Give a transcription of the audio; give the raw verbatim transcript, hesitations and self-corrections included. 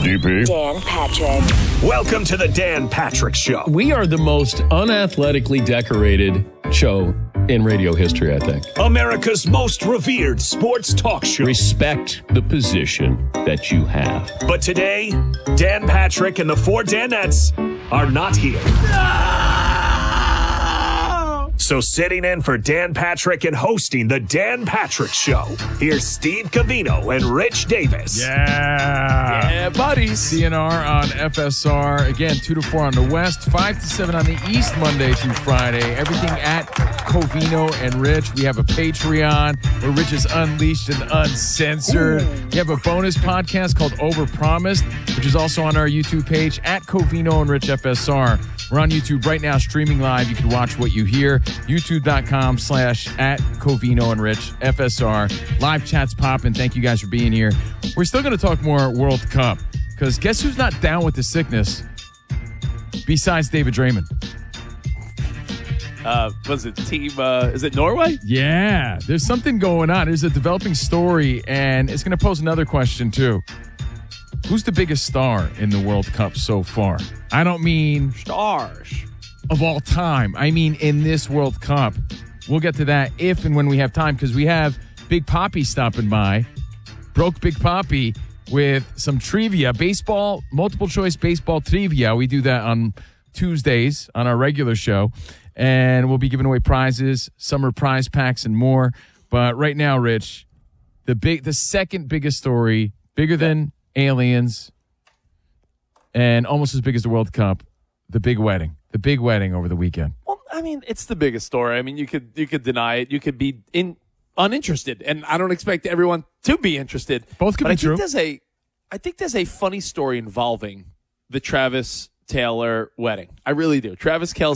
D P. Dan Patrick. Welcome to the Dan Patrick Show. We are the most unathletically decorated show in radio history, I think. America's most revered sports talk show. Respect the position that you have. But today, Dan Patrick and the four Danettes are not here. So sitting in for Dan Patrick and hosting the Dan Patrick Show, here's Steve Covino and Rich Davis. Yeah. Yeah, buddies. C N R on F S R. Again, two to four on the West, five to seven on the East, Monday through Friday. Everything at Covino and Rich. We have a Patreon where Rich is unleashed and uncensored. Ooh. We have a bonus podcast called Overpromised, which is also on our YouTube page at Covino and Rich F S R. We're on YouTube right now, streaming live. You can watch what you hear. YouTube.com slash at Covino and Rich F S R. Live chats popping. Thank you guys for being here. We're still going to talk more World Cup because guess who's not down with the sickness besides David Draymond? Uh, was it team, uh, is it Norway? Yeah, there's something going on. There's a developing story, and it's going to pose another question, too. Who's the biggest star in the World Cup so far? I don't mean Stars of all time. I mean in this World Cup. We'll get to that if and when we have time because we have Big Poppy stopping by. Broke Big Poppy with some trivia. Baseball, multiple choice baseball trivia. We do that on Tuesdays on our regular show. And we'll be giving away prizes, summer prize packs, and more. But right now, Rich, the big, the second biggest story, bigger than aliens, and almost as big as the World Cup, the big wedding. The big wedding over the weekend. Well, I mean, it's the biggest story. I mean, you could you could deny it. You could be in uninterested, and I don't expect everyone to be interested. Both could but be I true. Think there's a, I think there's a funny story involving the Travis Taylor wedding. I really do. Travis Kelce